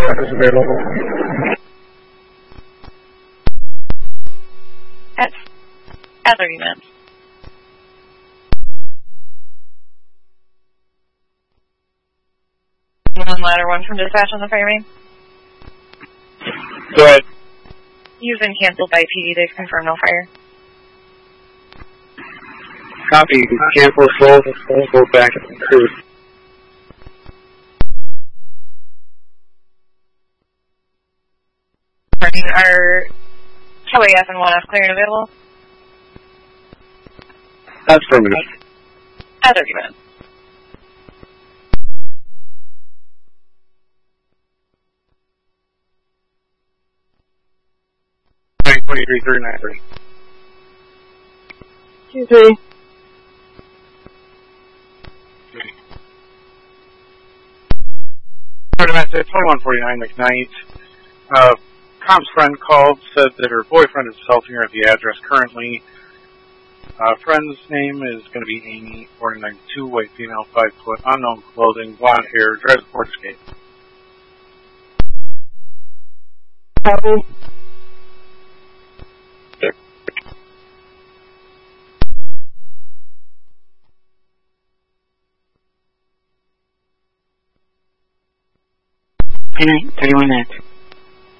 staff is available. At 30 minutes. Ladder 1 from dispatch on the fire main. Go ahead. You've been canceled by PD. They've confirmed no fire. Copy. Cancel full. Go back to the crew. Are Highway F and 1F clear and available? That's permanent. At 30 minutes. Nine 23 39 2-3. Message 2149 McKnight. Tom's friend called, said that her boyfriend is assaulting her at the address currently. Friend's name is going to be Amy, 4992, white female, 5 foot, unknown clothing, blonde hair, drives a Ford Escape. Copy. Penny, 31 minutes.